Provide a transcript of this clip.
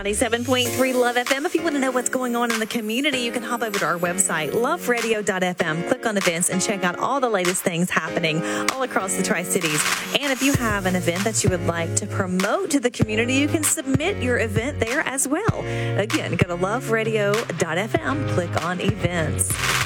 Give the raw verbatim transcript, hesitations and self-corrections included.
ninety-seven point three Love F M. If you want to know what's going on in the community, you can hop over to our website, love radio dot f m, click on events, and check out all the latest things happening all across the Tri-Cities. And if you have an event that you would like to promote to the community, you can submit your event there as well. Again, go to love radio dot f m, click on events.